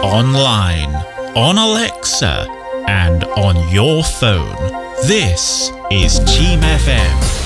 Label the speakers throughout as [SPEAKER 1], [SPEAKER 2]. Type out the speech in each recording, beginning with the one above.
[SPEAKER 1] online, on Alexa, and on your phone. This is Team FM.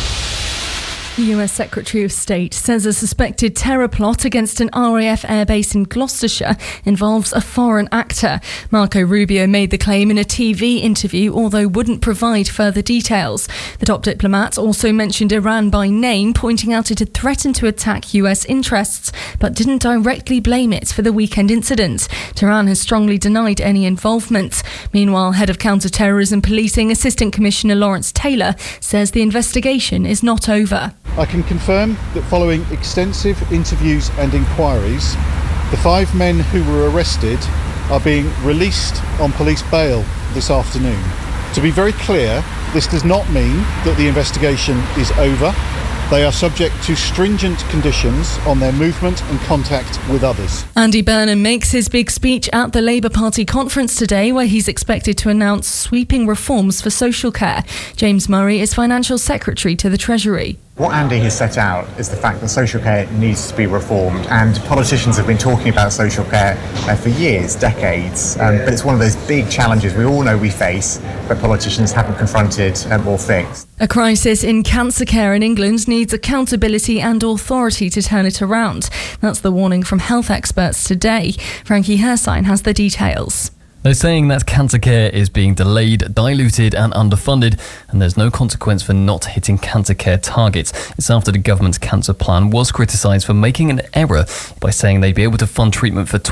[SPEAKER 2] The US Secretary of State says a suspected terror plot against an RAF airbase in Gloucestershire involves a foreign actor. Marco Rubio made the claim in a TV interview, although wouldn't provide further details. The top diplomat also mentioned Iran by name, pointing out it had threatened to attack US interests, but didn't directly blame it for the weekend incident. Tehran has strongly denied any involvement. Meanwhile, Head of Counter-Terrorism Policing Assistant Commissioner Lawrence Taylor says the investigation is not over.
[SPEAKER 3] I can confirm that following extensive interviews and inquiries, the 5 men who were arrested are being released on police bail this afternoon. To be very clear, this does not mean that the investigation is over. They are subject to stringent conditions on their movement and contact with others.
[SPEAKER 2] Andy Burnham makes his big speech at the Labour Party conference today, where he's expected to announce sweeping reforms for social care. James Murray is Financial Secretary to the Treasury.
[SPEAKER 4] What Andy has set out is the fact that social care needs to be reformed, and politicians have been talking about social care for years, decades, but it's one of those big challenges we all know we face, but politicians haven't confronted or fixed.
[SPEAKER 2] A crisis in cancer care in England needs accountability and authority to turn it around. That's the warning from health experts today. Frankie Hersign has the details.
[SPEAKER 5] They're saying that cancer care is being delayed, diluted and underfunded, and there's no consequence for not hitting cancer care targets. It's after the government's cancer plan was criticised for making an error by saying they'd be able to fund treatment for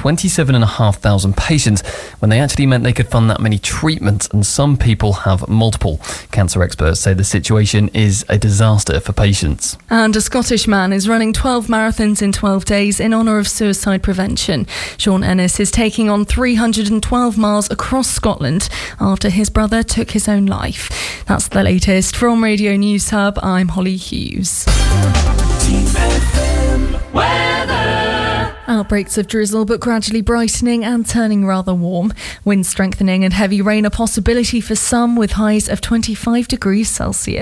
[SPEAKER 5] 27,500 patients when they actually meant they could fund that many treatments, and some people have multiple. Cancer experts say the situation is a disaster for patients.
[SPEAKER 2] And a Scottish man is running 12 marathons in 12 days in honour of suicide prevention. Sean Ennis is taking on 312 miles across Scotland after his brother took his own life. That's the latest from Radio News Hub. I'm Holly Hughes.
[SPEAKER 6] Team FM weather.
[SPEAKER 2] Outbreaks of drizzle, but gradually brightening and turning rather warm. Wind strengthening and heavy rain a possibility for some, with highs of 25 degrees Celsius.